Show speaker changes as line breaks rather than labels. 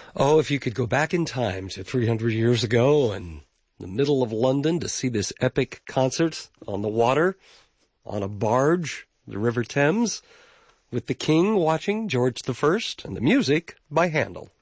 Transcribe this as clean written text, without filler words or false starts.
Oh, if you could go back in time to 300 years ago and the middle of London to see this epic concert on the water, on a barge, the River Thames, with the King watching George I, and the music by Handel.